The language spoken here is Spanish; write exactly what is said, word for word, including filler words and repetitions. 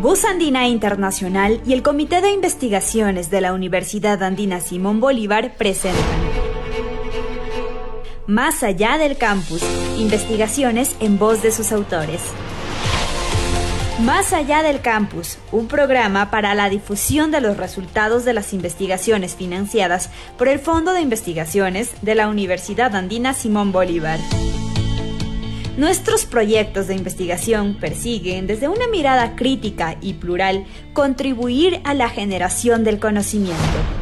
Voz Andina Internacional y el Comité de Investigaciones de la Universidad Andina Simón Bolívar presentan Más allá del campus, investigaciones en voz de sus autores. Más allá del campus, un programa para la difusión de los resultados de las investigaciones financiadas por el Fondo de Investigaciones de la Universidad Andina Simón Bolívar. Nuestros proyectos de investigación persiguen, desde una mirada crítica y plural, contribuir a la generación del conocimiento.